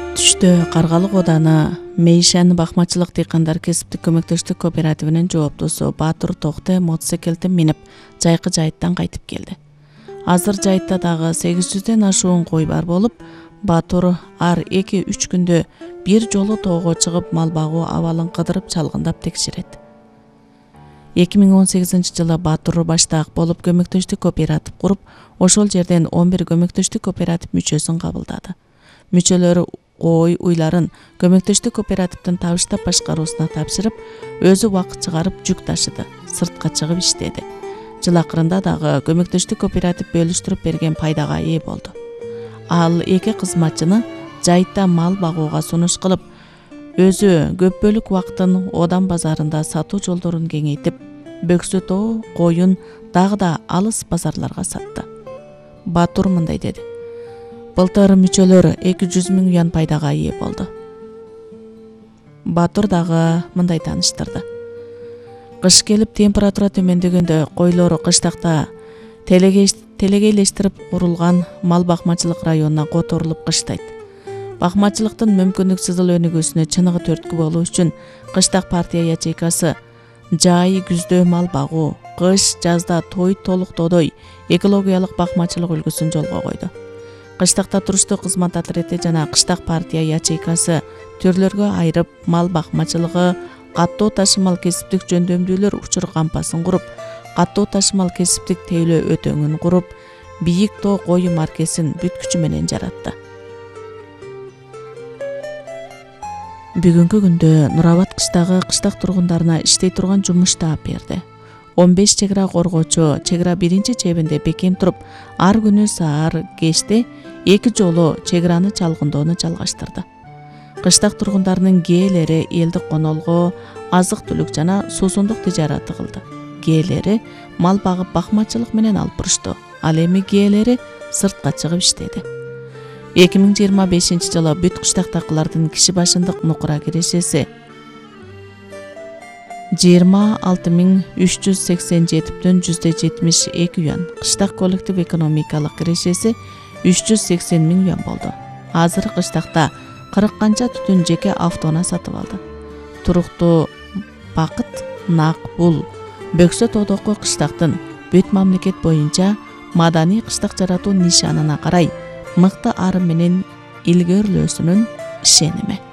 Түштө Каргалык ооданы Мейшан бакмачылык дыйкандар кесиптик көмөктөштүк кооперативинин жооптусу Батур Токте мотоциклден минип жайкы жайыттан кайтып келди. Азыр жайытта дагы 800ден ашуун кой бар болуп, Батур ар 2-3 күндө бир жолу тоого чыгып мал багуу абалын кыдырып чалгындап текшерет. 2018-жылы Батур баштаак болуп көмөктөштүк кооператив куруп, ошол жерден 11 көмөктөштүк кооператив мүчөсүн кабылдады. Мүчөлөрү кой уйларын көмөктөштүк кооперативдин табыштап башкаруусуна тапшырып, өзү убакыт чыгарып жүк ташыды, сыртка чыгып иштеди. Жыл акырында дагы көмөктөштүк кооператив бөлүштүрүп берген пайдага ээ болду. Ал эки кызматчыны жайытта мал багууга сунуш кылып, өзү көп бөлүк убактын Одан базарында сатуу жолдорун кеңейтип, бөксө тоо коюн дагы да алыс базарларга сатты. Батур мындай деди: былтыр мүчөлөр 200 000 юан пайдага ээ болду. Батур дагы мындай тааныштырды: кыш келип температура төмөндөгөндө койлору кыштакта телегейлештирип курулган мал бакмачылык районуна которулуп кыштайт. Бакмачылыктын мүмкүндүксүз өнүгүүсүнө чыныгы түрткү болуу үчүн кыштак партия ячейкасы жай күздө мал багуу, кыш жазда той толуктоодой экологиялык бакмачылык үлгүсүн жолго койду. Кыштакта туруштук кызмат отряды жана кыштак партия ячейкасы түрлөргө айырып мал бакмачылыгы, каттоо ташымал кесиптик жөндөмдүүлөр учур кампасын куруп, каттоо ташымал кесиптик тейлөө өтөңүн куруп, бийик тоо кою маркесин бүт күчү менен жаратты. Бүгүнкү күндө Нурабад кыштагы кыштак тургундарына иштей турган жумуш таап берди. 15 чек ара коргоочу чек ара биринчи чебинде бекем туруп, ар күнү саар кечте 2 жолу чек араны чалгындоону жалгаштырды. Кыштак тургундарынын кээлери элдик конолго, азык-түлүк жана суусундук тижараты кылды. Кээлери мал багып бакмачылык менен алып бурушту. Ал эми кээлери сыртка чыгып иштеди. 2025-жылы бүт кыштактакылардын киши башындык нукура кирешеси 26387,72 юан, кыштак коллектив экономикалык кирешеси 380 000 юан болду. Азыр кыштакта 40 канча түтүн жеке автоунаа сатып алды. Туруктуу Бакыт Накбул бөксө тоодогу кыштактын бүт мамлекет боюнча маданий кыштак жаратуу нишанына карай мыкты ары менен илгөрлөөсүнүн ишеними.